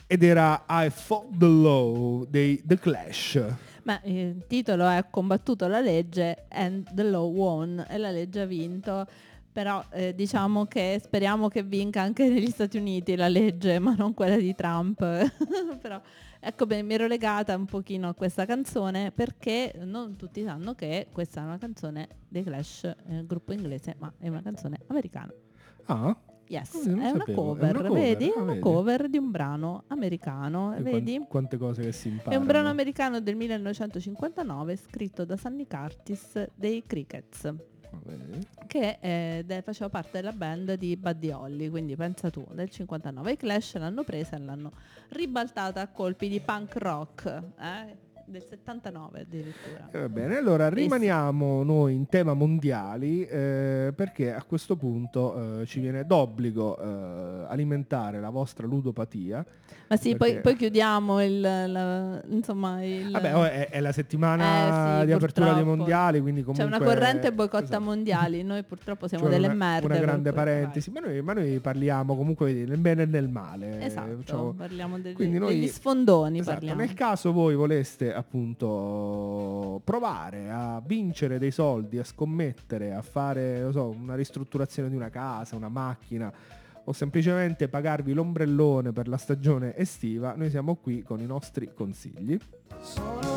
ed era I Fought the Law dei The Clash. Ma il titolo è Combattuto la legge and the law won, e la legge ha vinto. Però diciamo che speriamo che vinca anche negli Stati Uniti la legge, ma non quella di Trump. Però ecco, mi ero legata un pochino a questa canzone perché non tutti sanno che questa è una canzone dei Clash, gruppo inglese, ma è una canzone americana. Ah, Yes, non è una sapevo. cover, vedi? È una vedi? cover di un brano americano, vedi? Quante cose che si È imparano. un brano americano del 1959 scritto da Sonny Curtis dei Crickets, che faceva parte della band di Buddy Holly, quindi pensa tu, del 59. I Clash l'hanno presa e l'hanno ribaltata a colpi di punk rock, del 79 addirittura. Va bene, allora rimaniamo noi in tema mondiali, perché a questo punto ci viene d'obbligo alimentare la vostra ludopatia. Ma sì, perché... poi chiudiamo insomma il... Vabbè, è la settimana sì, di apertura dei purtroppo. mondiali, quindi comunque... C'è una corrente boicotta esatto. mondiali, noi purtroppo siamo Cioè delle merde. Una grande parentesi, ma noi parliamo comunque nel bene e nel male. Esatto, parliamo quindi noi, degli sfondoni. esatto, parliamo. Nel caso voi voleste appunto provare a vincere dei soldi, a scommettere, a fare, non so, una ristrutturazione di una casa, una macchina, o semplicemente pagarvi l'ombrellone per la stagione estiva, noi siamo qui con i nostri consigli.